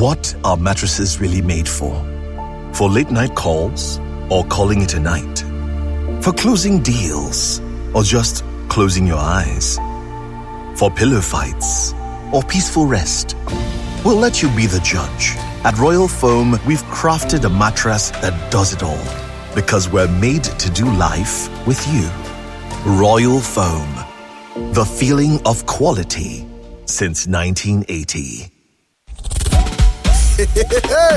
What are mattresses really made for? For late night calls or calling it a night? For closing deals or just closing your eyes? For pillow fights or peaceful rest? We'll let you be the judge. At Royal Foam, we've crafted a mattress that does it all because we're made to do life with you. Royal Foam, the feeling of quality since 1980.